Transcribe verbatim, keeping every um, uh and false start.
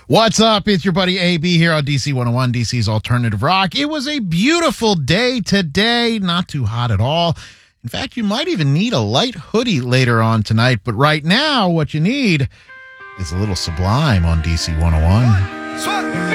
What's up? It's your buddy A B here on D C one oh one, D C's Alternative Rock. It was a beautiful day today, not too hot at all. In fact, you might even need a light hoodie later on tonight, but right now what you need is a little Sublime on D C one oh one.